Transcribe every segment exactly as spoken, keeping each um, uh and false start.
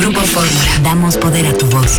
Grupo Fórmula. Damos poder a tu voz.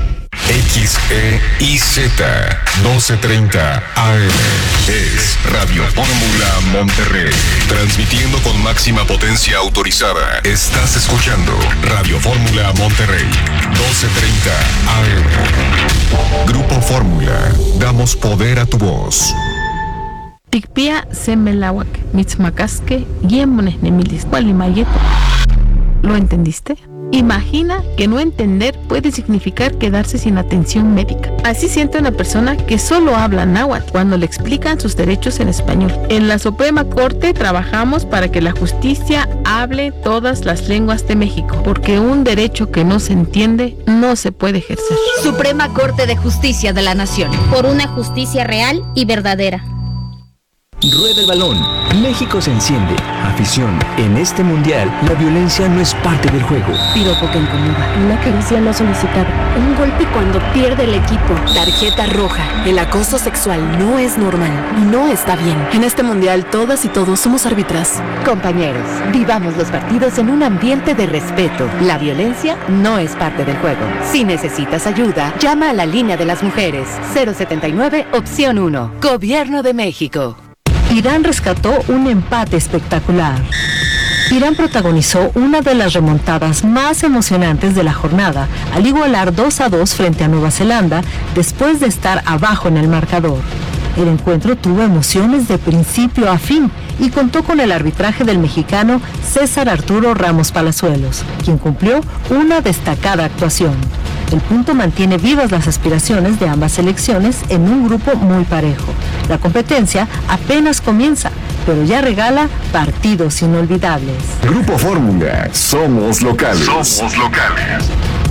X E I Z doce treinta A M es Radio Fórmula Monterrey, transmitiendo con máxima potencia autorizada. Estás escuchando Radio Fórmula Monterrey, doce treinta A M. Grupo Fórmula, damos poder a tu voz. Tikpia semelawak, mitzmacasque, guiemones nemilis, gualimayeto. ¿Lo entendiste? Imagina que no entender puede significar quedarse sin atención médica. Así siente una persona que solo habla náhuatl cuando le explican sus derechos en español. En la Suprema Corte trabajamos para que la justicia hable todas las lenguas de México, porque un derecho que no se entiende no se puede ejercer. Suprema Corte de Justicia de la Nación. Por una justicia real y verdadera. Rueda el balón. México se enciende. Afición. En este mundial, la violencia no es parte del juego. Piropo que incomoda. Una caricia no solicitada. Un golpe cuando pierde el equipo. Tarjeta roja. El acoso sexual no es normal y no está bien. En este mundial, todas y todos somos árbitras. Compañeros, vivamos los partidos en un ambiente de respeto. La violencia no es parte del juego. Si necesitas ayuda, llama a la línea de las mujeres. cero setenta y nueve, opción uno. Gobierno de México. Irán rescató un empate espectacular. Irán protagonizó una de las remontadas más emocionantes de la jornada al igualar dos a dos frente a Nueva Zelanda después de estar abajo en el marcador. El encuentro tuvo emociones de principio a fin y contó con el arbitraje del mexicano César Arturo Ramos Palazuelos, quien cumplió una destacada actuación. El punto mantiene vivas las aspiraciones de ambas selecciones en un grupo muy parejo. La competencia apenas comienza, pero ya regala partidos inolvidables. Grupo Fórmula, somos locales. Somos locales.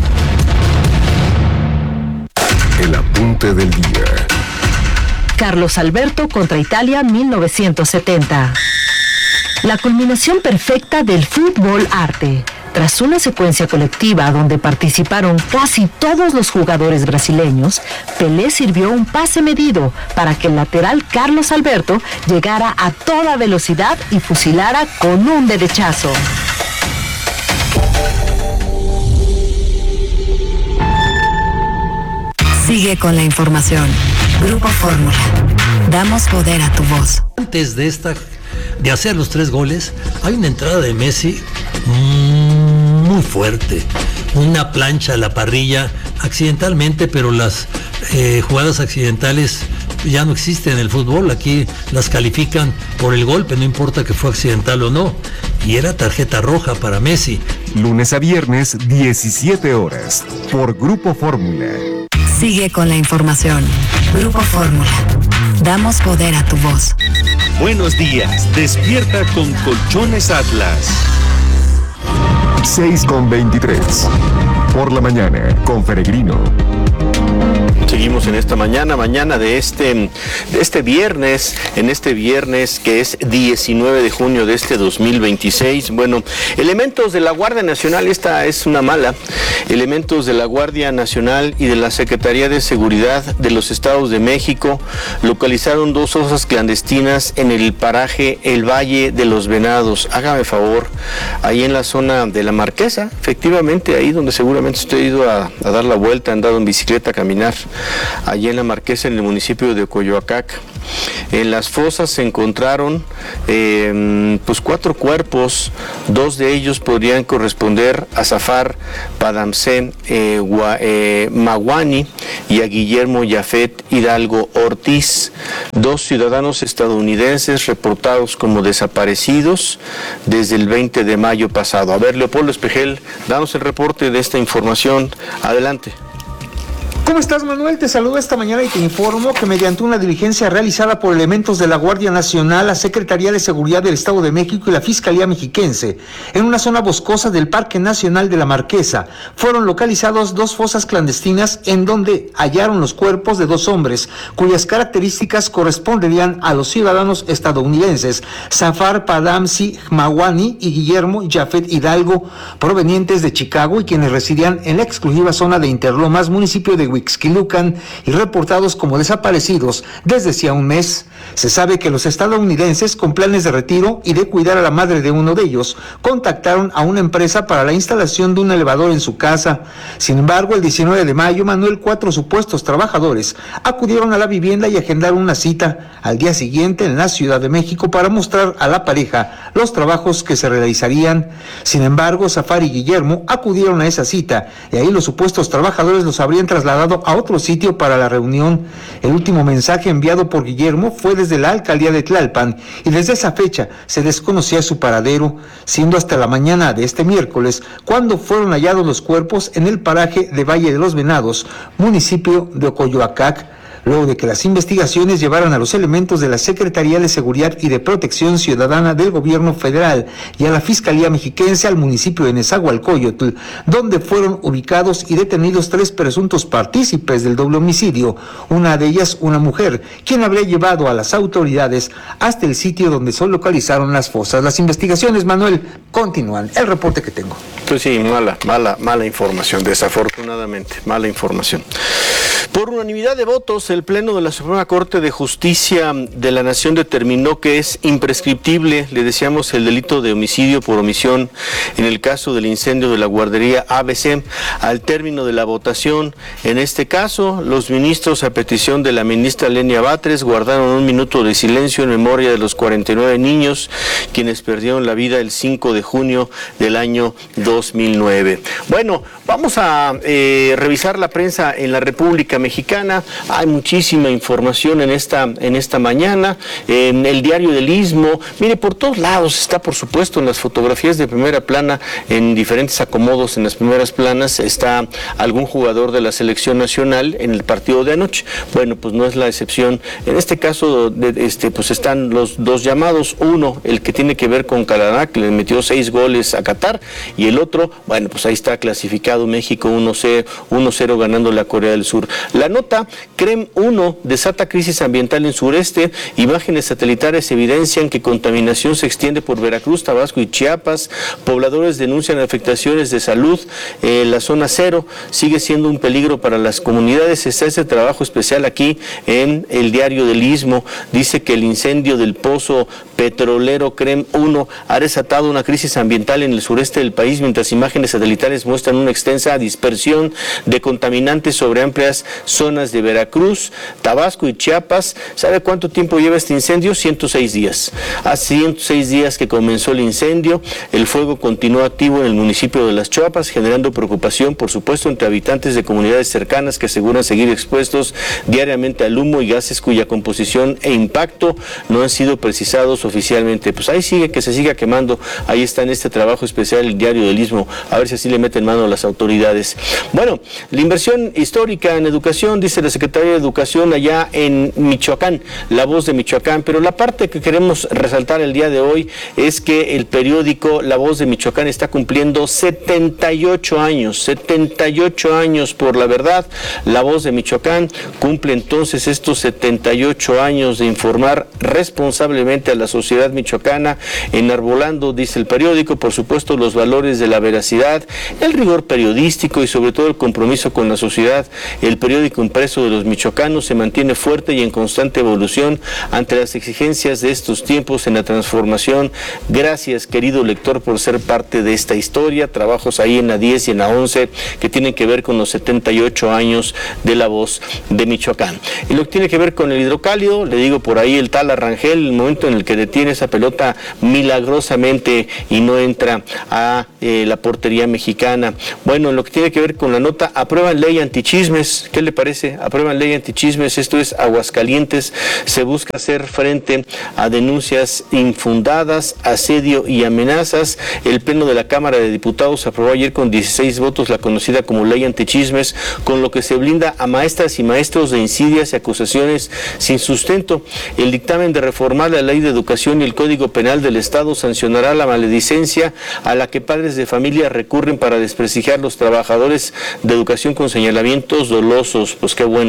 El apunte del día. Carlos Alberto contra Italia mil novecientos setenta. La culminación perfecta del fútbol arte. Tras una secuencia colectiva donde participaron casi todos los jugadores brasileños, Pelé sirvió un pase medido para que el lateral Carlos Alberto llegara a toda velocidad y fusilara con un derechazo. Sigue con la información. Grupo Fórmula. Damos poder a tu voz. Antes de esta, de hacer los tres goles, hay una entrada de Messi mmm, muy fuerte. Una plancha a la parrilla, accidentalmente, pero las eh, jugadas accidentales ya no existen en el fútbol. Aquí las califican por el golpe, no importa que fue accidental o no. Y era tarjeta roja para Messi. Lunes a viernes, diecisiete horas, por Grupo Fórmula. Sigue con la información. Grupo Fórmula. Damos poder a tu voz. Buenos días. Despierta con Colchones Atlas. seis con veintitrés. Por la mañana, con Peregrino. Seguimos en esta mañana, mañana de este, de este viernes, en este viernes que es diecinueve de junio de este dos mil veintiséis. Bueno, elementos de la Guardia Nacional, esta es una mala, elementos de la Guardia Nacional y de la Secretaría de Seguridad de los Estados de México localizaron dos fosas clandestinas en el paraje El Valle de los Venados. Hágame favor, ahí en la zona de la Marquesa, efectivamente, ahí donde seguramente usted ha ido a, a dar la vuelta, ha andado en bicicleta a caminar. Allí en la Marquesa, en el municipio de Coyoacac. En las fosas se encontraron eh, pues cuatro cuerpos, dos de ellos podrían corresponder a Zafar Padamse eh, Gua, eh, Maguani y a Guillermo Yafet Hidalgo Ortiz, dos ciudadanos estadounidenses reportados como desaparecidos desde el veinte de mayo pasado. A ver, Leopoldo Espejel, danos el reporte de esta información. Adelante. ¿Cómo estás, Manuel? Te saludo esta mañana y te informo que mediante una diligencia realizada por elementos de la Guardia Nacional, la Secretaría de Seguridad del Estado de México y la Fiscalía Mexiquense, en una zona boscosa del Parque Nacional de la Marquesa, fueron localizados dos fosas clandestinas en donde hallaron los cuerpos de dos hombres, cuyas características corresponderían a los ciudadanos estadounidenses, Zafar Padamsi Maguani y Guillermo Yafet Hidalgo, provenientes de Chicago y quienes residían en la exclusiva zona de Interlomas, municipio de Huicatlán Ixquilucan y reportados como desaparecidos desde hacía un mes. Se sabe que los estadounidenses, con planes de retiro y de cuidar a la madre de uno de ellos, contactaron a una empresa para la instalación de un elevador en su casa. Sin embargo, el diecinueve de mayo, Manuel, cuatro supuestos trabajadores acudieron a la vivienda y agendaron una cita al día siguiente en la Ciudad de México para mostrar a la pareja los trabajos que se realizarían. Sin embargo, Safari y Guillermo acudieron a esa cita y ahí los supuestos trabajadores los habrían trasladado a otro sitio para la reunión. El último mensaje enviado por Guillermo fue desde la alcaldía de Tlalpan y desde esa fecha se desconocía su paradero, siendo hasta la mañana de este miércoles cuando fueron hallados los cuerpos en el paraje de Valle de los Venados, municipio de Ocoyoacac, luego de que las investigaciones llevaran a los elementos de la Secretaría de Seguridad y de Protección Ciudadana del Gobierno Federal y a la Fiscalía Mexiquense al municipio de Nezahualcóyotl, donde fueron ubicados y detenidos tres presuntos partícipes del doble homicidio, una de ellas una mujer, quien habría llevado a las autoridades hasta el sitio donde se localizaron las fosas. Las investigaciones, Manuel, continúan. El reporte que tengo. Pues sí, mala, mala, mala información, desafortunadamente, mala información. Por unanimidad de votos, el Pleno de la Suprema Corte de Justicia de la Nación determinó que es imprescriptible, le decíamos, el delito de homicidio por omisión en el caso del incendio de la guardería A B C. Al término de la votación, en este caso, los ministros, a petición de la ministra Lenia Batres, guardaron un minuto de silencio en memoria de los cuarenta y nueve niños quienes perdieron la vida el cinco de junio del año dos mil nueve. Bueno, vamos a eh, revisar la prensa en la República Mexicana. Hay muchísima información en esta, en esta mañana. En el Diario del Istmo, mire, por todos lados está, por supuesto, en las fotografías de primera plana, en diferentes acomodos en las primeras planas, está algún jugador de la selección nacional en el partido de anoche. Bueno, pues no es la excepción. En este caso, de, este, pues están los dos llamados. Uno, el que tiene que ver con Canadá, que le metió seis goles a Qatar, y el otro, bueno, pues ahí está clasificado México uno cero ganando la Corea del Sur. La nota, CREM uno desata crisis ambiental en sureste. Imágenes satelitales evidencian que contaminación se extiende por Veracruz, Tabasco y Chiapas. Pobladores denuncian afectaciones de salud. Eh, la zona cero sigue siendo un peligro para las comunidades. Está ese trabajo especial aquí en el Diario del Istmo. Dice que el incendio del pozo petrolero CREM uno ha desatado una crisis ambiental en el sureste del país, mientras imágenes satelitales muestran una extensa dispersión de contaminantes sobre amplias zonas de Veracruz, Tabasco y Chiapas. ¿Sabe cuánto tiempo lleva este incendio? ciento seis días. Hace ciento seis días que comenzó el incendio. El fuego continúa activo en el municipio de Las Chuapas, generando preocupación, por supuesto, entre habitantes de comunidades cercanas que aseguran seguir expuestos diariamente al humo y gases cuya composición e impacto no han sido precisados oficialmente. Pues ahí sigue, que se siga quemando. Ahí está en este trabajo especial el Diario del Istmo, a ver si así le meten mano a las autoridades. Bueno, la inversión histórica en educación, dice la Secretaría de Educación allá en Michoacán, La Voz de Michoacán, pero la parte que queremos resaltar el día de hoy es que el periódico La Voz de Michoacán está cumpliendo setenta y ocho años, setenta y ocho años por la verdad. La Voz de Michoacán cumple entonces estos setenta y ocho años de informar responsablemente a la sociedad michoacana, enarbolando, dice el periódico, por supuesto, los valores de la veracidad, el rigor periodístico y sobre todo el compromiso con la sociedad. El periódico impreso de los michoacanos se mantiene fuerte y en constante evolución ante las exigencias de estos tiempos en la transformación. Gracias, querido lector, por ser parte de esta historia. Trabajos ahí en la diez y en la once que tienen que ver con los setenta y ocho años de La Voz de Michoacán. Y lo que tiene que ver con el hidrocálido, le digo por ahí el tal Arrangel, el momento en el que detiene esa pelota milagrosamente y no entra a eh, la portería mexicana. Bueno, lo que tiene que ver con la nota, aprueban ley antichismes. ¿Qué le parece? Aprueban ley antichismes. Esto es Aguascalientes. Se busca hacer frente a denuncias infundadas, asedio y amenazas. El Pleno de la Cámara de Diputados aprobó ayer con dieciséis votos la conocida como ley antichismes, con lo que se blinda a maestras y maestros de insidias y acusaciones sin sustento. El dictamen de reformar la Ley de Educación y el Código Penal del Estado sancionará la maledicencia a la que padres de familia recurren para desprestigiar los trabajadores de educación con señalamientos dolosos. Pues qué bueno que los vaya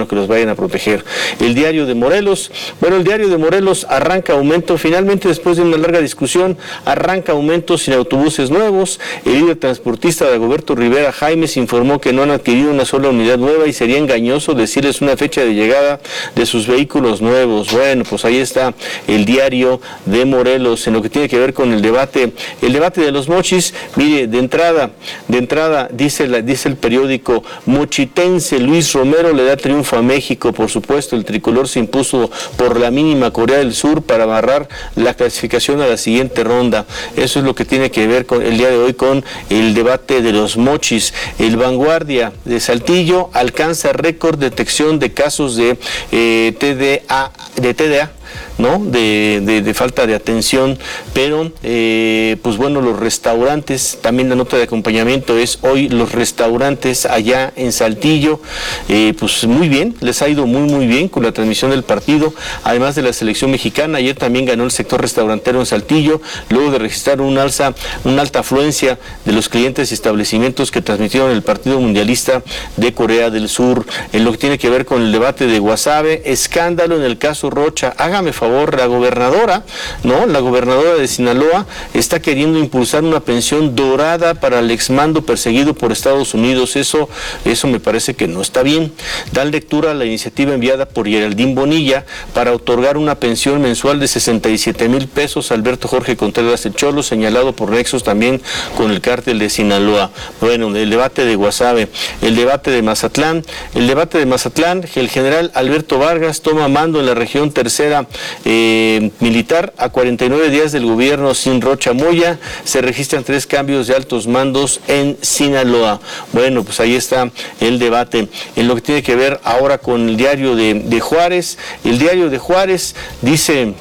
vayan a proteger. El Diario de Morelos, bueno, el Diario de Morelos arranca aumento, finalmente después de una larga discusión, arranca aumento sin autobuses nuevos. El líder transportista de Dagoberto Rivera Jaimes informó que no han adquirido una sola unidad nueva y sería engañoso decirles una fecha de llegada de sus vehículos nuevos. Bueno, pues ahí está el Diario de Morelos. En lo que tiene que ver con el debate, el debate de los mochis, mire, de entrada, de entrada dice, la, dice el periódico, mochitense Luis Romero le da triunfo a México. Por supuesto, el tricolor se impuso por la mínima Corea del Sur para amarrar la clasificación a la siguiente ronda. Eso es lo que tiene que ver con el día de hoy con el debate de los mochis. El Vanguardia de Saltillo alcanza récord de detección de casos de eh, T D A, de T D A, ¿no? De, de, de falta de atención, pero eh, pues bueno, los restaurantes, también la nota de acompañamiento es hoy los restaurantes allá en Saltillo, eh, pues muy bien, les ha ido muy muy bien con la transmisión del partido, además de la selección mexicana. Ayer también ganó el sector restaurantero en Saltillo, luego de registrar un alza, una alta afluencia de los clientes y establecimientos que transmitieron el partido mundialista de Corea del Sur. En lo que tiene que ver con el debate de Guasave, escándalo en el caso Rocha. Hágame favor, la gobernadora, ¿no? La gobernadora de Sinaloa está queriendo impulsar una pensión dorada para el exmando perseguido por Estados Unidos. Eso, eso me parece que no está bien. Dan lectura a la iniciativa enviada por Geraldine Bonilla para otorgar una pensión mensual de sesenta y siete mil pesos a Alberto Jorge Contreras el Cholo, señalado por nexos también con el cártel de Sinaloa. Bueno, el debate de Guasave, el debate de Mazatlán, el debate de Mazatlán, el general Alberto Vargas toma mando en la región tercera eh, militar a cuarenta y nueve días del gobierno sin Rocha Moya. Se registran tres cambios de altos mandos en Sinaloa. Bueno, pues ahí está el debate. En lo que tiene que ver ahora con el diario de, de Juárez, el diario de Juárez dice...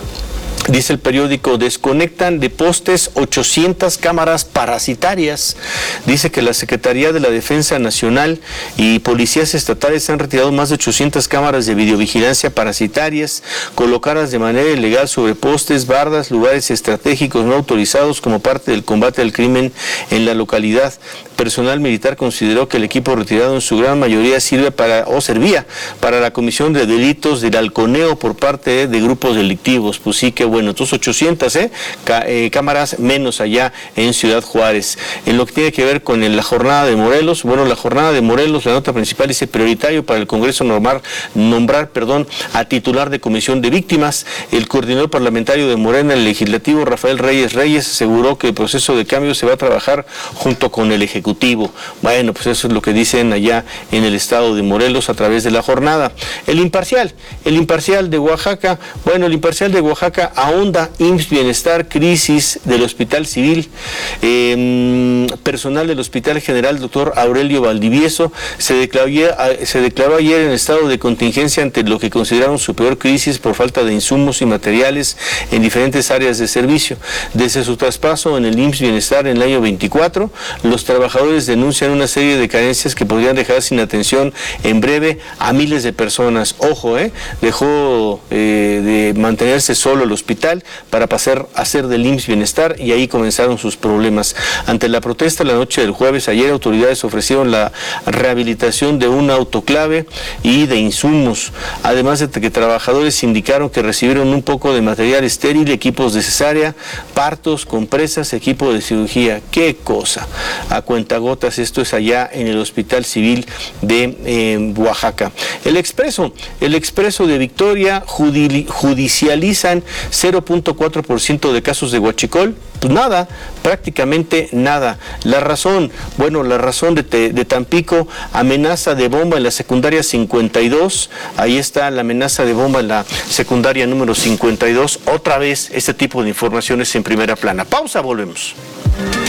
Dice el periódico, desconectan de postes ochocientas cámaras parasitarias. Dice que la Secretaría de la Defensa Nacional y policías estatales han retirado más de ochocientas cámaras de videovigilancia parasitarias colocadas de manera ilegal sobre postes, bardas, lugares estratégicos no autorizados como parte del combate al crimen en la localidad. Personal militar consideró que el equipo retirado en su gran mayoría sirve para o servía para la comisión de delitos del halconeo por parte de, de grupos delictivos. Pues sí, que bueno, entonces ochocientas ¿eh? Cá, eh, cámaras menos allá en Ciudad Juárez. En lo que tiene que ver con el, la jornada de Morelos, bueno, la jornada de Morelos, la nota principal dice prioritario para el Congreso normar, nombrar perdón, a titular de comisión de víctimas. El coordinador parlamentario de Morena, el legislativo, Rafael Reyes Reyes, aseguró que el proceso de cambio se va a trabajar junto con el Ejecutivo. Bueno, pues eso es lo que dicen allá en el estado de Morelos a través de la jornada. El imparcial, el imparcial de Oaxaca, bueno, el imparcial de Oaxaca ahonda I M S S Bienestar, crisis del Hospital Civil. Eh, personal del Hospital General, doctor Aurelio Valdivieso, se declaró, se declaró ayer en estado de contingencia ante lo que consideraron su peor crisis por falta de insumos y materiales en diferentes áreas de servicio. Desde su traspaso en el I M S S Bienestar en el año veinticuatro, los trabajadores denuncian una serie de carencias que podrían dejar sin atención en breve a miles de personas. Ojo, eh, dejó eh, de mantenerse solo el hospital para pasar a ser del I M S S Bienestar y ahí comenzaron sus problemas. Ante la protesta la noche del jueves, ayer autoridades ofrecieron la rehabilitación de un autoclave y de insumos, además de que trabajadores indicaron que recibieron un poco de material estéril, equipos de cesárea, partos, compresas, equipo de cirugía. ¡Qué cosa! A cuentagotas, esto es allá en el Hospital Civil de eh, Oaxaca. El Expreso, el Expreso de Victoria, judi judicializan cero punto cuatro por ciento de casos de huachicol. Pues nada, prácticamente nada. La razón, bueno, la razón de, te, de Tampico, amenaza de bomba en la secundaria cincuenta y dos, ahí está la amenaza de bomba en la secundaria número cincuenta y dos, otra vez este tipo de informaciones en primera plana. Pausa, volvemos.